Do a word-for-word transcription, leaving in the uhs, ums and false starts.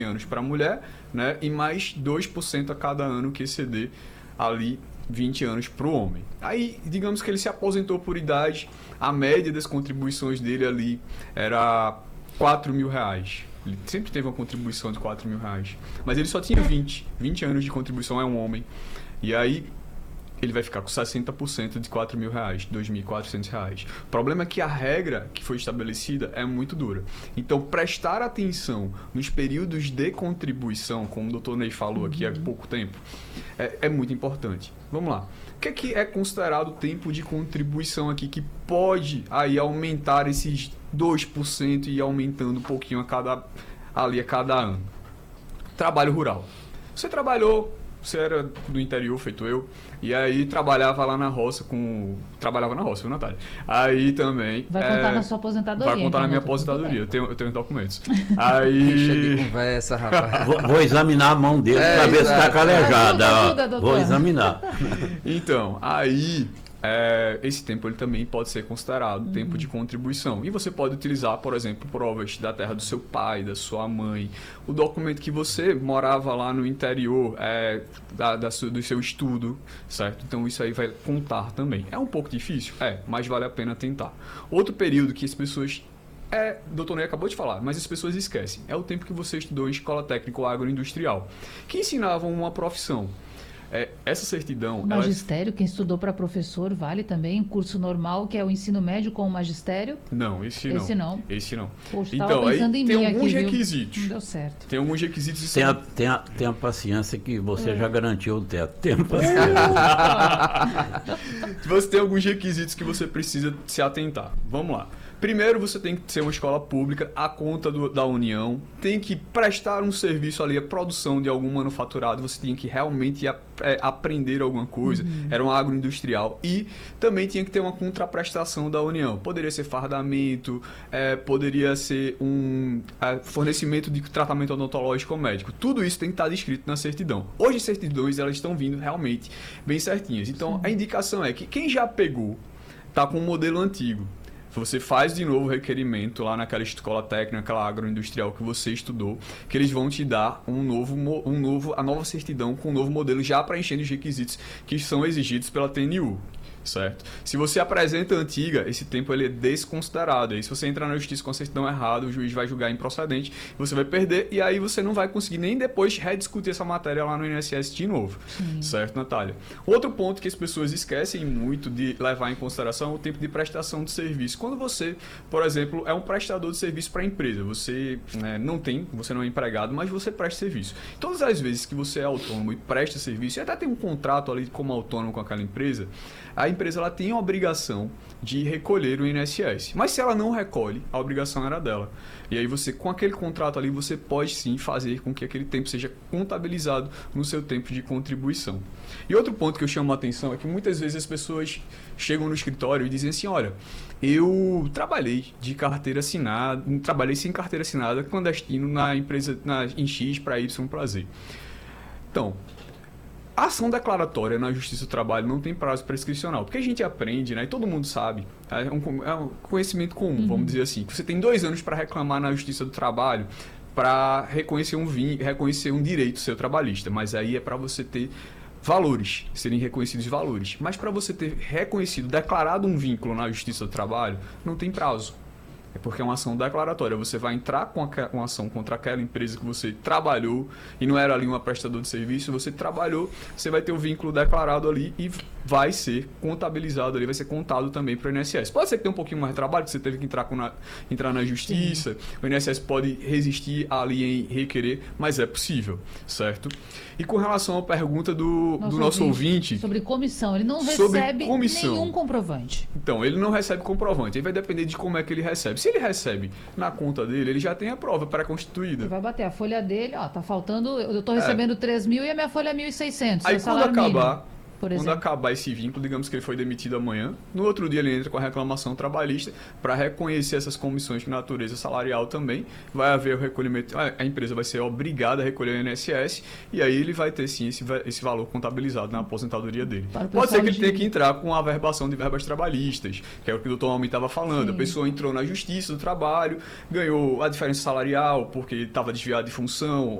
anos para a mulher, né? E mais dois por cento a cada ano que exceder ali vinte anos para o homem. Aí, digamos que ele se aposentou por idade, a média das contribuições dele ali era quatro mil reais. Ele sempre teve uma contribuição de quatro mil reais. Mas ele só tinha vinte. vinte anos de contribuição, é um homem. E aí, ele vai ficar com sessenta por cento de quatro mil reais, dois mil e quatrocentos reais. O problema é que a regra que foi estabelecida é muito dura. Então, prestar atenção nos períodos de contribuição, como o doutor Ney falou aqui há pouco tempo, é, é muito importante. Vamos lá. O que é que é considerado tempo de contribuição aqui que pode aí aumentar esses dois por cento e ir aumentando um pouquinho a cada, ali a cada ano? Trabalho rural. Você trabalhou, você era do interior, feito eu, e aí trabalhava lá na roça com... Trabalhava na roça, viu, Natália? Aí também... Vai contar é... na sua aposentadoria. Vai contar então, na minha aposentadoria, eu tenho, eu tenho documentos. Aí... Deixa de conversa, rapaz. Vou, vou examinar a mão dele É, para ver se está exato. calejada. Ajuda, ó. ajuda, doutor. Vou examinar. Então, aí... É, esse tempo ele também pode ser considerado Uhum. tempo de contribuição. E você pode utilizar, por exemplo, provas da terra do seu pai, da sua mãe, o documento que você morava lá no interior é, da, da su, do seu estudo, certo? Então isso aí vai contar também. É um pouco difícil? É, mas vale a pena tentar. Outro período que as pessoas... É, o doutor Ney acabou de falar, mas as pessoas esquecem. É o tempo que você estudou em escola técnica ou agroindustrial, que ensinavam uma profissão. É, essa certidão... O magistério, ela... quem estudou para professor, vale também? Curso normal, que é o ensino médio com o magistério? Não, esse não. Esse não. Esse não. Poxa, então, aí em tem mim alguns aqui, requisitos. Viu? Não deu certo. Tem alguns requisitos... Tem a, tem, a, tem a paciência que você É. já garantiu o teto. Tem a paciência. Você tem alguns requisitos que você precisa se atentar. Vamos lá. Primeiro, você tem que ser uma escola pública, a conta do, da União, tem que prestar um serviço ali, a produção de algum manufaturado, você tinha que realmente a, é, aprender alguma coisa, uhum. Era um agroindustrial, e também tinha que ter uma contraprestação da União. Poderia ser fardamento, é, poderia ser um é, fornecimento de tratamento odontológico ou médico. Tudo isso tem que estar descrito na certidão. Hoje as certidões elas estão vindo realmente bem certinhas. Então, Sim. a indicação é que quem já pegou, está com um modelo antigo, você faz de novo o requerimento lá naquela escola técnica, naquela agroindustrial que você estudou, que eles vão te dar um novo, um novo, a nova certidão com um novo modelo já preenchendo os requisitos que são exigidos pela T N U. Certo? Se você apresenta a antiga, esse tempo ele é desconsiderado. Aí se você entrar na justiça com a certidão errada, o juiz vai julgar improcedente, você vai perder e aí você não vai conseguir nem depois rediscutir essa matéria lá no I N S S de novo. Sim. Certo, Natália? Outro ponto que as pessoas esquecem muito de levar em consideração é o tempo de prestação de serviço. Quando você, por exemplo, é um prestador de serviço para a empresa, você né, não tem, você não é empregado, mas você presta serviço. Todas as vezes que você é autônomo e presta serviço, e até tem um contrato ali como autônomo com aquela empresa, a empresa ela tem a obrigação de recolher o I N S S. Mas se ela não recolhe, a obrigação era dela. E aí você, com aquele contrato ali, você pode sim fazer com que aquele tempo seja contabilizado no seu tempo de contribuição. E outro ponto que eu chamo a atenção é que muitas vezes as pessoas chegam no escritório e dizem assim, olha, eu trabalhei de carteira assinada, trabalhei sem carteira assinada, clandestino na empresa na, em X para Y para Z. Então, a ação declaratória na Justiça do Trabalho não tem prazo prescricional, porque a gente aprende, né, e todo mundo sabe, é um, é um conhecimento comum, uhum. vamos dizer assim, que você tem dois anos para reclamar na Justiça do Trabalho para reconhecer um, reconhecer um direito seu trabalhista, mas aí é para você ter valores, serem reconhecidos valores. Mas para você ter reconhecido, declarado um vínculo na Justiça do Trabalho, não tem prazo. É porque é uma ação declaratória. Você vai entrar com uma ação contra aquela empresa que você trabalhou e não era ali uma prestador de serviço, você trabalhou, você vai ter o vínculo declarado ali e vai ser contabilizado ali, vai ser contado também para o I N S S. Pode ser que tenha um pouquinho mais de trabalho, que você teve que entrar, com na, entrar na justiça, Sim. o I N S S pode resistir ali em requerer, mas é possível, certo? E com relação à pergunta do nosso, do nosso ouvinte, ouvinte... Sobre comissão, ele não recebe nenhum comprovante. Então, ele não recebe comprovante, aí vai depender de como é que ele recebe. Se ele recebe na conta dele, ele já tem a prova pré-constituída. Ele vai bater a folha dele, ó, tá faltando, eu tô recebendo é. três mil e a minha folha é mil e seiscentos. Aí é quando acabar, mínimo. Por Quando exemplo. acabar esse vínculo, digamos que ele foi demitido amanhã, no outro dia ele entra com a reclamação trabalhista para reconhecer essas comissões de natureza salarial também. Vai haver o recolhimento, a a empresa vai ser obrigada a recolher o I N S S e aí ele vai ter sim esse, va- esse valor contabilizado na aposentadoria dele. Para o Pode ser pessoal que ele de- tenha que entrar com a averbação de verbas trabalhistas, que é o que o doutor Almi estava falando. Sim. A pessoa entrou na justiça do trabalho, ganhou a diferença salarial porque estava desviado de função,